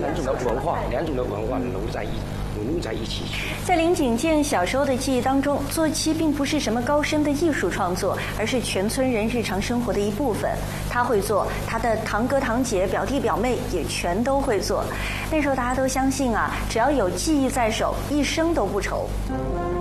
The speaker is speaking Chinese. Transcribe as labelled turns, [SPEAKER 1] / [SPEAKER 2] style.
[SPEAKER 1] 两种的文化融入在一起去。
[SPEAKER 2] 在林景健小时候的记忆当中，做漆并不是什么高深的艺术创作，而是全村人日常生活的一部分。他会做，他的堂哥堂姐、表弟表妹也全都会做。那时候大家都相信啊，只要有技艺在手，一生都不愁。